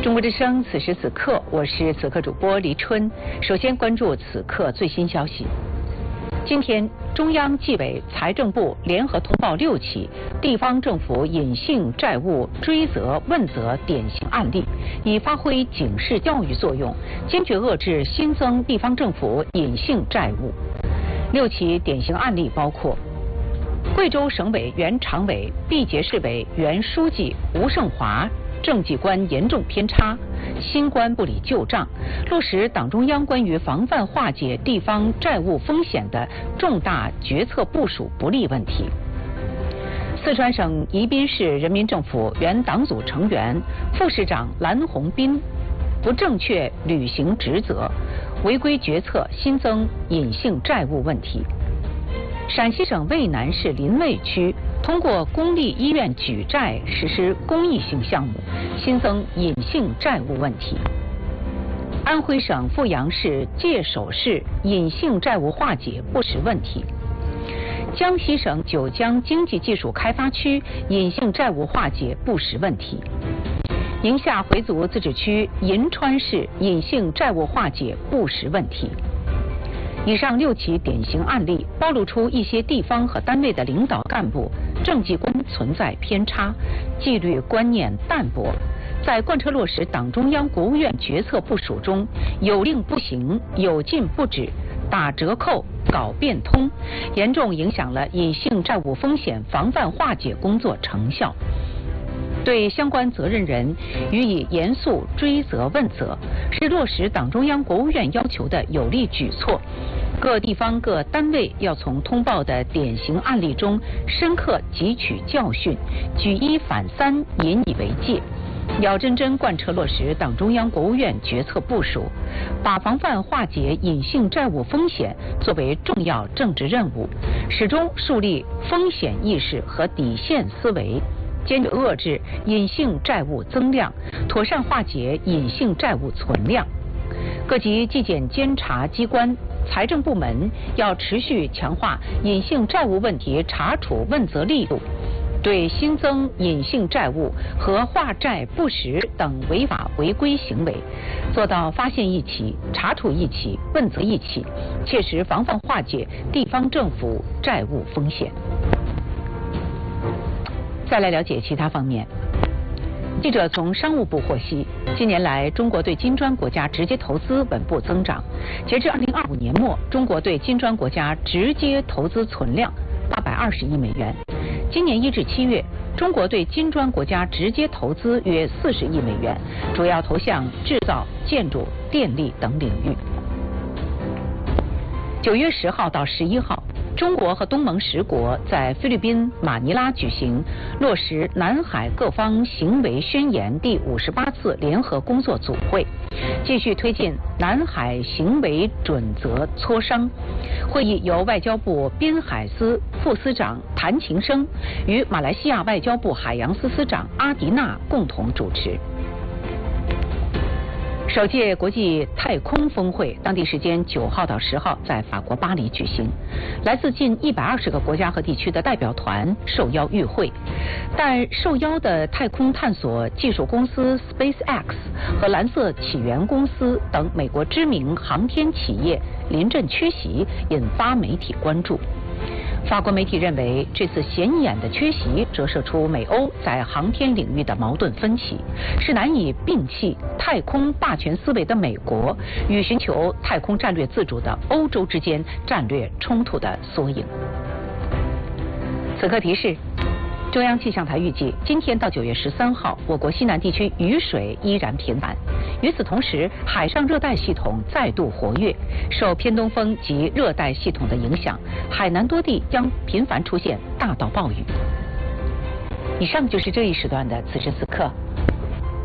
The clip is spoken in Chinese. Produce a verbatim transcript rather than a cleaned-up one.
中国之声，此时此刻，我是此刻主播黎春。首先关注此刻最新消息。今天，中央纪委、财政部联合通报六起地方政府隐性债务追责问责典型案例，以发挥警示教育作用，坚决遏制新增地方政府隐性债务。六起典型案例包括：贵州省委原常委、毕节市委原书记吴胜华政绩观严重偏差，新官不理旧账，落实党中央关于防范化解地方债务风险的重大决策部署不力问题。四川省宜宾市人民政府原党组成员、副市长蓝红斌不正确履行职责，违规决策新增隐性债务问题。陕西省渭南市临渭区通过公立医院举债实施公益性项目，新增隐性债务问题。安徽省阜阳市界首市隐性债务化解不实问题。江西省九江经济技术开发区隐性债务化解不实问题。宁夏回族自治区银川市隐性债务化解不实问题。以上六起典型案例暴露出一些地方和单位的领导干部政绩观存在偏差，纪律观念淡薄，在贯彻落实党中央、国务院决策部署中有令不行、有禁不止、打折扣、搞变通，严重影响了隐性债务风险防范化解工作成效。对相关责任人予以严肃追责问责，是落实党中央、国务院要求的有力举措。各地方各单位要从通报的典型案例中深刻汲取教训，举一反三，引以为戒，要真真贯彻落实党中央、国务院决策部署，把防范化解隐性债务风险作为重要政治任务，始终树立风险意识和底线思维，坚决遏制隐性债务增量，妥善化解隐性债务存量。各级纪检监察机关、财政部门要持续强化隐性债务问题查处问责力度，对新增隐性债务和化债不实等违法违规行为，做到发现一起、查处一起、问责一起，切实防范化解地方政府债务风险。再来了解其他方面。记者从商务部获悉，近年来中国对金砖国家直接投资稳步增长。截至二零二五年末，中国对金砖国家直接投资存量八百二十亿美元。今年一至七月，中国对金砖国家直接投资约四十亿美元，主要投向制造、建筑、电力等领域。九月十号到十一号，中国和东盟十国在菲律宾马尼拉举行落实南海各方行为宣言第五十八次联合工作组会，继续推进南海行为准则磋商。会议由外交部滨海司副司长谭琴生与马来西亚外交部海洋司司长阿迪纳共同主持。首届国际太空峰会当地时间九号到十号在法国巴黎举行，来自近一百二十个国家和地区的代表团受邀与会，但受邀的太空探索技术公司 SpaceX 和蓝色起源公司等美国知名航天企业临阵缺席，引发媒体关注。法国媒体认为，这次显眼的缺席折射出美欧在航天领域的矛盾分歧，是难以摒弃太空霸权思维的美国与寻求太空战略自主的欧洲之间战略冲突的缩影。此刻提示：中央气象台预计，今天到九月十三号，我国西南地区雨水依然频繁。与此同时，海上热带系统再度活跃，受偏东风及热带系统的影响，海南多地将频繁出现大到暴雨。以上就是这一时段的此时此刻，